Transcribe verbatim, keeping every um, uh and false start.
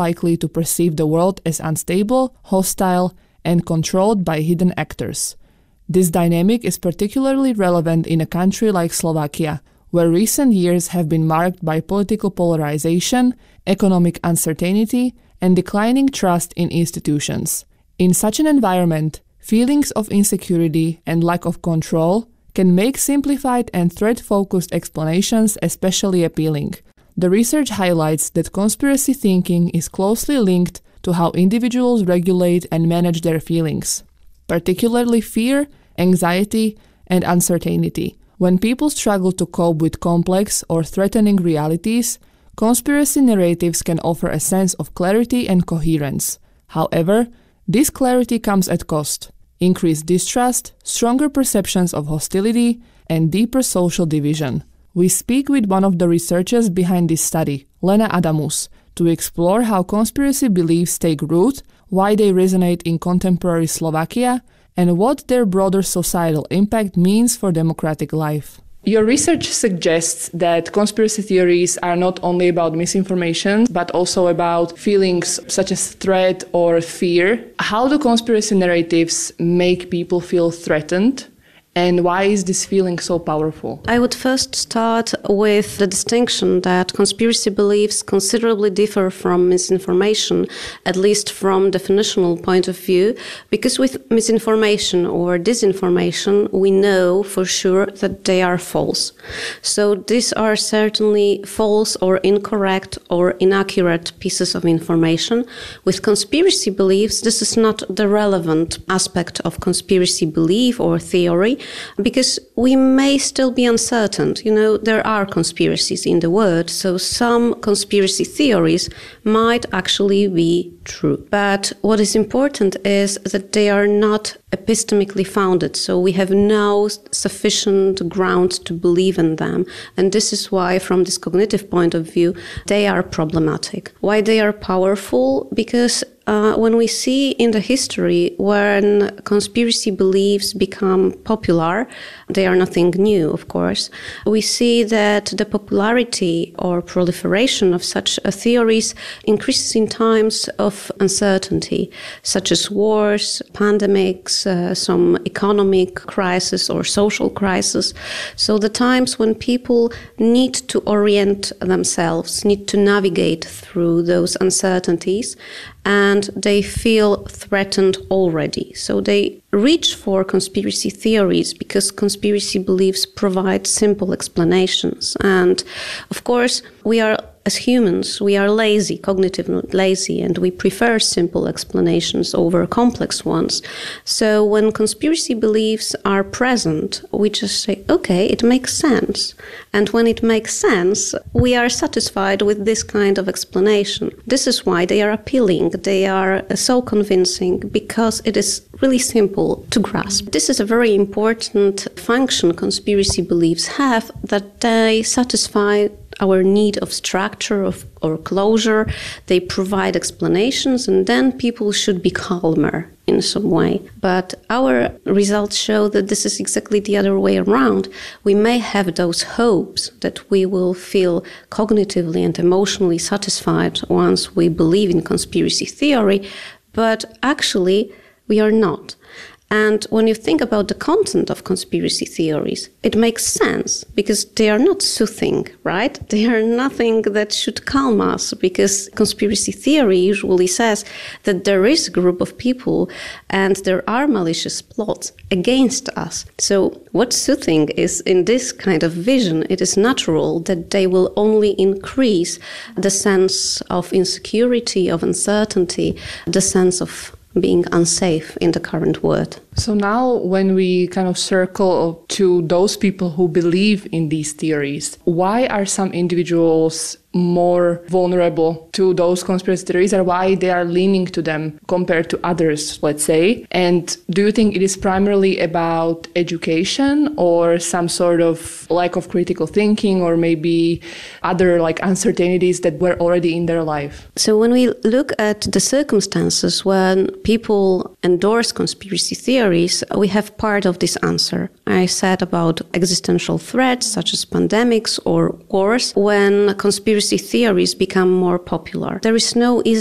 likely to perceive the world as unstable, hostile, and controlled by hidden actors. This dynamic is particularly relevant in a country like Slovakia, where recent years have been marked by political polarization, economic uncertainty, and declining trust in institutions. In such an environment, feelings of insecurity and lack of control can make simplified and threat-focused explanations especially appealing. The research highlights that conspiracy thinking is closely linked to how individuals regulate and manage their feelings, particularly fear, anxiety, and uncertainty. When people struggle to cope with complex or threatening realities, conspiracy narratives can offer a sense of clarity and coherence. However, this clarity comes at cost: increased distrust, stronger perceptions of hostility, and deeper social division. We speak with one of the researchers behind this study, Lena Adamus, to explore how conspiracy beliefs take root, why they resonate in contemporary Slovakia, and what their broader societal impact means for democratic life. Your research suggests that conspiracy theories are not only about misinformation, but also about feelings such as threat or fear. How do conspiracy narratives make people feel threatened? And why is this feeling so powerful? I would first start with the distinction that conspiracy beliefs considerably differ from misinformation, at least from definitional point of view, because with misinformation or disinformation, we know for sure that they are false. So these are certainly false or incorrect or inaccurate pieces of information. With conspiracy beliefs, this is not the relevant aspect of conspiracy belief or theory, because we may still be uncertain. You know, there are conspiracies in the world, so some conspiracy theories might actually be true. But what is important is that they are not epistemically founded, so we have no sufficient ground to believe in them. And this is why, from this cognitive point of view, they are problematic. Why they are powerful? Because Uh, when we see in the history when conspiracy beliefs become popular, they are nothing new, of course. We see that the popularity or proliferation of such uh, theories increases in times of uncertainty, such as wars, pandemics, uh, some economic crisis or social crisis. So the times when people need to orient themselves, need to navigate through those uncertainties, and they feel threatened already. So they reach for conspiracy theories because conspiracy beliefs provide simple explanations. And of course, we are, as humans, we are lazy, cognitively lazy, and we prefer simple explanations over complex ones. So when conspiracy beliefs are present, we just say, okay, it makes sense. And when it makes sense, we are satisfied with this kind of explanation. This is why they are appealing. They are so convincing because it is really simple to grasp. This is a very important function conspiracy beliefs have, that they satisfy our need of structure of, or closure. They provide explanations, and then people should be calmer in some way. But our results show that this is exactly the other way around. We may have those hopes that we will feel cognitively and emotionally satisfied once we believe in conspiracy theory, but actually we are not. And when you think about the content of conspiracy theories, it makes sense because they are not soothing, right? They are nothing that should calm us, because conspiracy theory usually says that there is a group of people and there are malicious plots against us. So what's soothing is, in this kind of vision, it is natural that they will only increase the sense of insecurity, of uncertainty, the sense of being unsafe in the current world. So now when we kind of circle to those people who believe in these theories, why are some individuals more vulnerable to those conspiracy theories, or why they are leaning to them compared to others, let's say? And do you think it is primarily about education or some sort of lack of critical thinking, or maybe other like uncertainties that were already in their life? So when we look at the circumstances when people endorse conspiracy theories, we have part of this answer. I said about existential threats such as pandemics or wars. When conspiracy theories become more popular, there is no easy